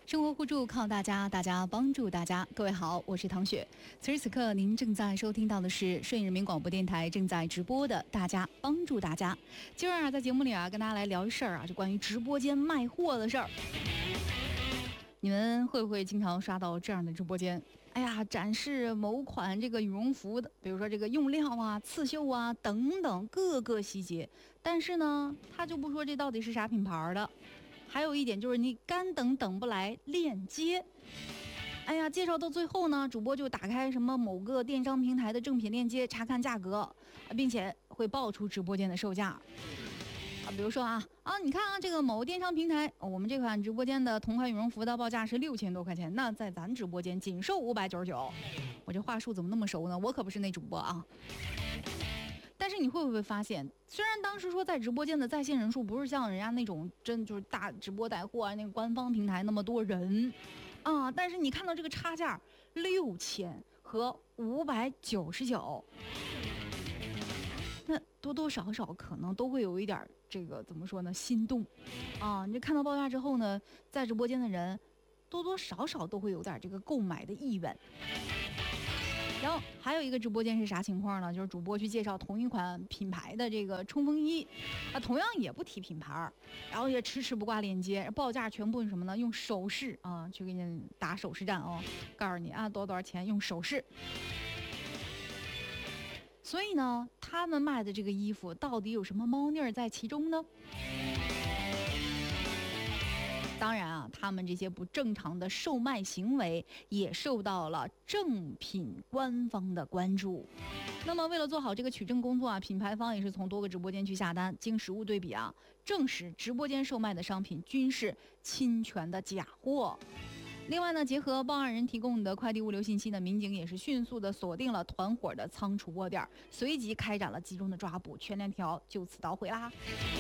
生活互助靠大家，大家帮助大家。各位好，我是唐雪。此时此刻，您正在收听到的是顺义人民广播电台正在直播的《大家帮助大家》。今儿在节目里跟大家来聊一事儿就关于直播间卖货的事儿。你们会不会经常刷到这样的直播间？哎呀，展示某款这个羽绒服的，比如说这个用料刺绣等等各个细节，但是呢，他就不说这到底是啥品牌的。还有一点就是你干等不来链接，哎呀，介绍到最后呢，主播就打开什么某个电商平台的正品链接查看价格，并且会报出直播间的售价。比如说你看这个某电商平台，我们这款直播间的同款羽绒服的报价是6000多块钱，那在咱直播间仅售599。我这话术怎么那么熟呢？我可不是那主播啊。但是你会不会发现，虽然当时说在直播间的在线人数不是像人家那种真就是大直播带货那个官方平台那么多人但是你看到这个差价6000和599，那多多少少可能都会有一点这个怎么说呢，心动你就看到报价之后呢，在直播间的人多多少少都会有点这个购买的意愿。然后还有一个直播间是啥情况呢？就是主播去介绍同一款品牌的这个冲锋衣，同样也不提品牌，然后也迟迟不挂链接，报价全部用什么呢？用手势去给你打手势战告诉你多少钱，用手势。所以呢，他们卖的这个衣服到底有什么猫腻在其中呢？当然他们这些不正常的售卖行为也受到了正品官方的关注。那么为了做好这个取证工作品牌方也是从多个直播间去下单，经实物对比证实直播间售卖的商品均是侵权的假货。另外呢，结合报案人提供的快递物流信息呢，民警也是迅速的锁定了团伙的仓储窝点，随即开展了集中的抓捕，全链条就此捣毁啦。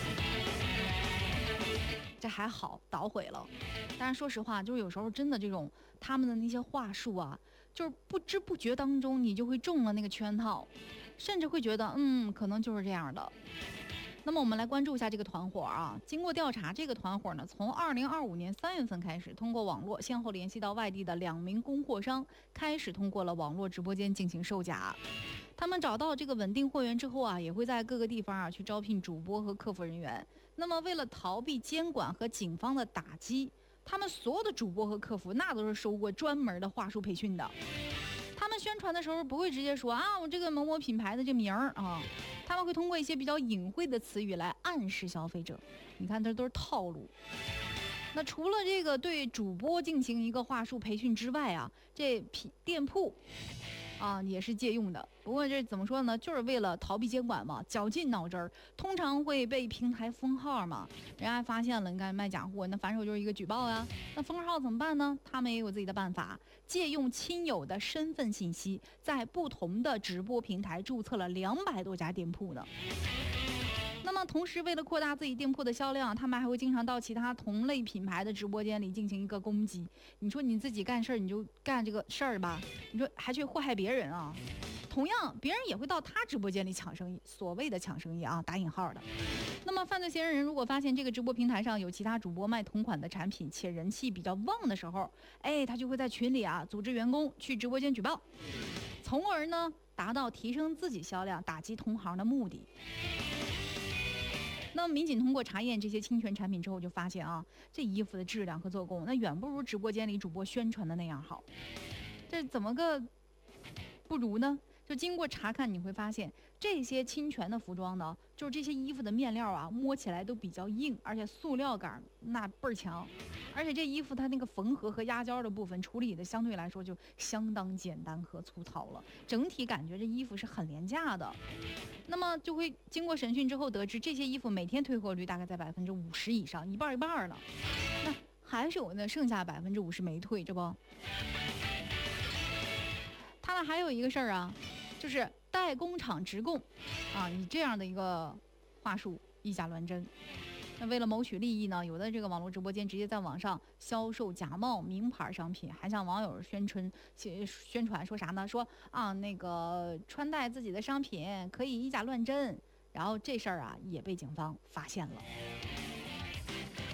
这还好捣毁了，但是说实话，就是有时候真的这种他们的那些话术就是不知不觉当中你就会中了那个圈套，甚至会觉得可能就是这样的。那么我们来关注一下这个团伙经过调查，这个团伙呢，从2025年3月份开始，通过网络先后联系到外地的2名供货商，开始通过了网络直播间进行售假。他们找到这个稳定货源之后也会在各个地方去招聘主播和客服人员。那么为了逃避监管和警方的打击，他们所有的主播和客服那都是受过专门的话术培训的。他们宣传的时候不会直接说我这个某某品牌的这名儿他们会通过一些比较隐晦的词语来暗示消费者。你看这都是套路。那除了这个对主播进行一个话术培训之外这店铺也是借用的。不过这怎么说呢，就是为了逃避监管嘛，绞尽脑汁儿，通常会被平台封号嘛。人家发现了，你看卖假货，那反手就是一个举报那封号怎么办呢？他们也有自己的办法，借用亲友的身份信息，在不同的直播平台注册了200多家店铺呢。那么同时为了扩大自己店铺的销量，他们还会经常到其他同类品牌的直播间里进行一个攻击。你说你自己干事儿你就干这个事儿吧，你说还去祸害别人同样别人也会到他直播间里抢生意，所谓的抢生意打引号的。那么犯罪嫌疑人如果发现这个直播平台上有其他主播卖同款的产品且人气比较旺的时候，他就会在群里组织员工去直播间举报，从而呢达到提升自己销量打击同行的目的。那么民警通过查验这些侵权产品之后就发现这衣服的质量和做工那远不如直播间里主播宣传的那样好。这怎么个不如呢？就经过查看你会发现，这些侵权的服装呢，就是这些衣服的面料摸起来都比较硬，而且塑料感那倍儿强，而且这衣服它那个缝合和压胶的部分处理的相对来说就相当简单和粗糙了，整体感觉这衣服是很廉价的。那么就会经过审讯之后得知，这些衣服每天退货率大概在50%以上，一半了。那还是有那剩下50%没退，这不？他们还有一个事儿就是代工厂直供以这样的一个话术以假乱真。那为了谋取利益呢，有的这个网络直播间直接在网上销售假冒名牌商品，还向网友宣传说啥呢？说那个穿戴自己的商品可以以假乱真，然后这事儿也被警方发现了。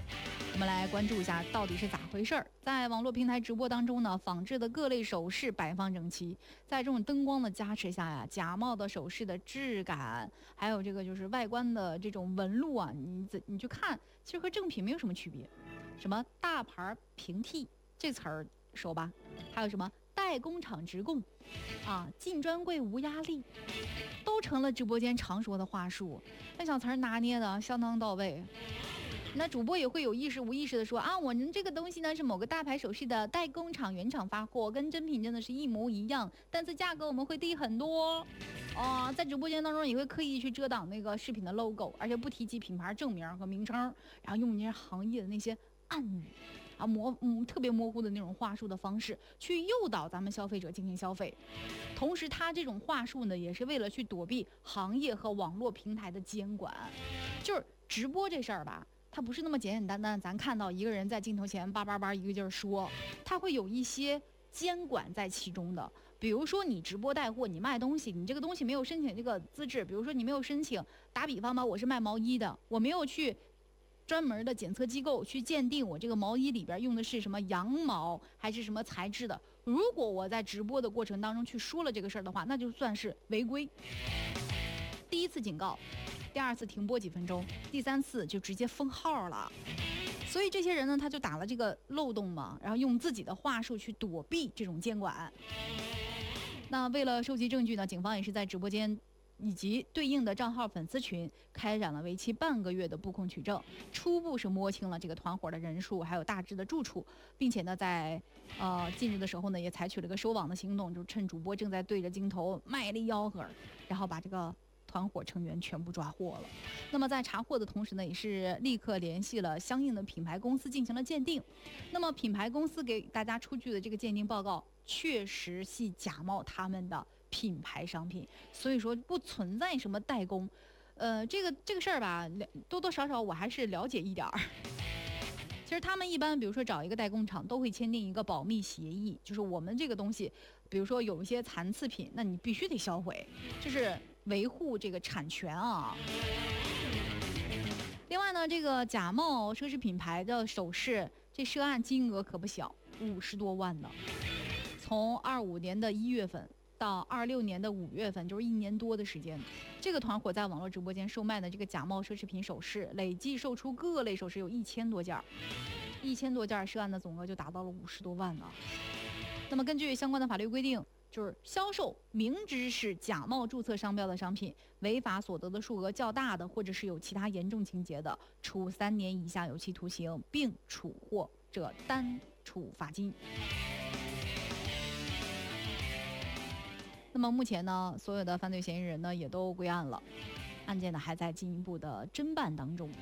我们来关注一下到底是咋回事儿。在网络平台直播当中呢，仿制的各类首饰摆放整齐，在这种灯光的加持下呀，假冒的首饰的质感，还有这个就是外观的这种纹路啊，你去看，其实和正品没有什么区别。什么大牌平替这词儿熟吧？还有什么代工厂直供啊，进专柜无压力，都成了直播间常说的话术。那小词儿拿捏的相当到位。那主播也会有意识无意识的说啊，我们这个东西呢是某个大牌首饰的代工厂原厂发货，跟真品真的是一模一样，但是价格我们会低很多。在直播间当中也会刻意去遮挡那个饰品的 logo， 而且不提及品牌正名和名称，然后用那些行业的那些暗语啊特别模糊的那种话术的方式去诱导咱们消费者进行消费。同时他这种话术呢也是为了去躲避行业和网络平台的监管。就是直播这事儿吧，它不是那么简简单单咱看到一个人在镜头前叭叭叭一个劲儿说，它会有一些监管在其中的。比如说你直播带货，你卖东西，你这个东西没有申请这个资质，比如说你没有申请，打比方吧，我是卖毛衣的，我没有去专门的检测机构去鉴定我这个毛衣里边用的是什么羊毛还是什么材质的，如果我在直播的过程当中去说了这个事儿的话，那就算是违规。第一次警告，第二次停播几分钟，第三次就直接封号了。所以这些人呢，他就打了这个漏洞嘛，然后用自己的话术去躲避这种监管。那为了收集证据呢，警方也是在直播间以及对应的账号粉丝群开展了为期半个月的布控取证，初步是摸清了这个团伙的人数，还有大致的住处，并且呢，在近日的时候呢，也采取了个收网的行动，就趁主播正在对着镜头卖力吆喝，然后把这个团伙成员全部抓获了。那么在查获的同时呢，也是立刻联系了相应的品牌公司进行了鉴定。那么品牌公司给大家出具的这个鉴定报告，确实系假冒他们的品牌商品，所以说不存在什么代工。这个事儿吧，多多少少我还是了解一点儿。其实他们一般，比如说找一个代工厂，都会签订一个保密协议，就是我们这个东西，比如说有一些残次品，那你必须得销毁，就是维护这个产权啊。另外呢，这个假冒奢侈品牌的首饰，这涉案金额可不小，50多万呢。从25年的1月份到26年的5月份，就是1年多的时间，这个团伙在网络直播间售卖的这个假冒奢侈品首饰，累计售出各类首饰有1000多件，1000多件，涉案的总额就达到了50多万呢。那么根据相关的法律规定，就是销售明知是假冒注册商标的商品，违法所得的数额较大的，或者是有其他严重情节的，处3年以下有期徒刑，并处或者单处罚金。那么目前呢，所有的犯罪嫌疑人呢也都归案了，案件呢还在进一步的侦办当中。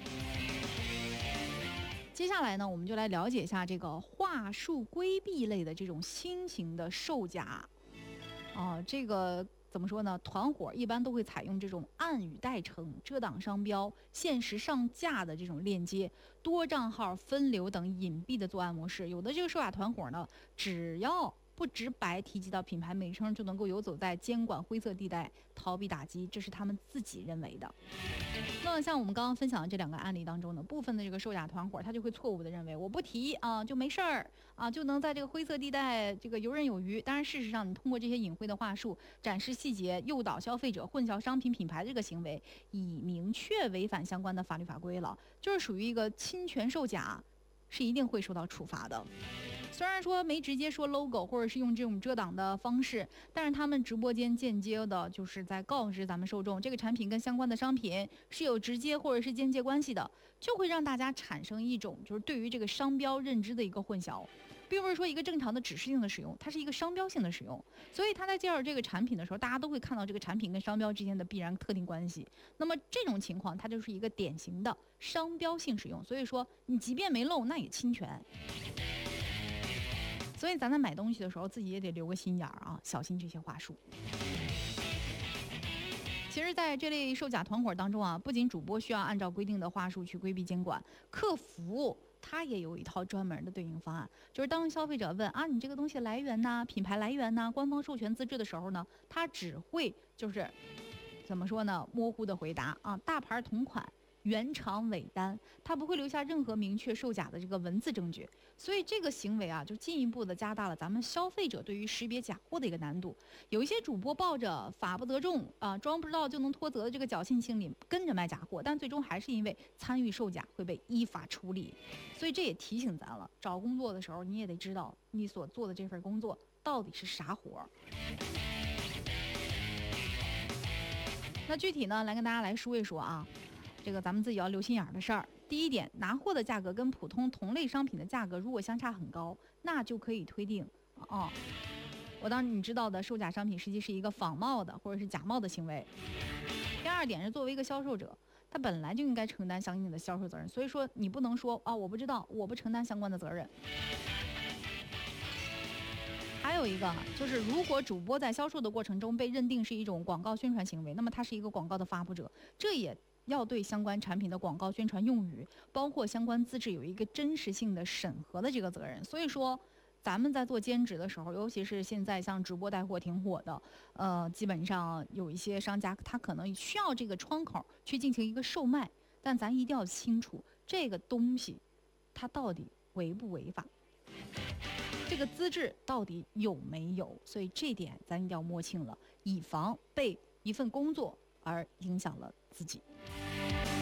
接下来呢，我们就来了解一下这个话术规避类的这种新型的售假。这个怎么说呢？团伙一般都会采用这种暗语代称、遮挡商标、限时上架的这种链接、多账号分流等隐蔽的作案模式。有的这个售假团伙呢，只要不直白提及到品牌名称，就能够游走在监管灰色地带，逃避打击，这是他们自己认为的。那么像我们刚刚分享的这2个案例当中呢，部分的这个售假团伙，他就会错误的认为我不提就没事儿就能在这个灰色地带这个游刃有余。当然事实上，你通过这些隐晦的话术展示细节，诱导消费者混淆商品品牌这个行为，已明确违反相关的法律法规了，就是属于一个侵权售假，是一定会受到处罚的。虽然说没直接说 logo 或者是用这种遮挡的方式，但是他们直播间间接的就是在告知咱们受众，这个产品跟相关的商品是有直接或者是间接关系的，就会让大家产生一种就是对于这个商标认知的一个混淆，并不是说一个正常的指示性的使用，它是一个商标性的使用。所以他在介绍这个产品的时候，大家都会看到这个产品跟商标之间的必然特定关系。那么这种情况，它就是一个典型的商标性使用。所以说，你即便没漏，那也侵权。所以咱在买东西的时候，自己也得留个心眼儿啊，小心这些话术。其实，在这类售假团伙当中啊，不仅主播需要按照规定的话术去规避监管，客服他也有一套专门的对应方案。就是当消费者问你这个东西来源呐、品牌来源呐、官方授权资质的时候呢，他只会就是怎么说呢，模糊的回答大牌同款。 原厂伪单，他不会留下任何明确售假的这个文字证据。所以这个行为啊，就进一步的加大了咱们消费者对于识别假货的一个难度。有一些主播抱着法不责众啊，装不知道就能脱责的这个侥幸心理，跟着卖假货，但最终还是因为参与售假会被依法处理。所以这也提醒咱了，找工作的时候你也得知道你所做的这份工作到底是啥活儿。那具体呢，来跟大家来说一说啊，这个咱们自己要留心眼儿的事儿。第一点，拿货的价格跟普通同类商品的价格如果相差很高，那就可以推定，我当你知道的售假商品实际是一个仿冒的或者是假冒的行为。第二点是，作为一个销售者，他本来就应该承担相应的销售责任，所以说你不能说啊我不知道，我不承担相关的责任。还有一个就是，如果主播在销售的过程中被认定是一种广告宣传行为，那么他是一个广告的发布者，这也要对相关产品的广告宣传用语，包括相关资质有一个真实性的审核的这个责任。所以说，咱们在做兼职的时候，尤其是现在像直播带货挺火的，基本上有一些商家他可能需要这个窗口去进行一个售卖，但咱一定要清楚这个东西它到底违不违法。这个资质到底有没有？所以这点咱一定要摸清了，以防被一份工作而影响了自己。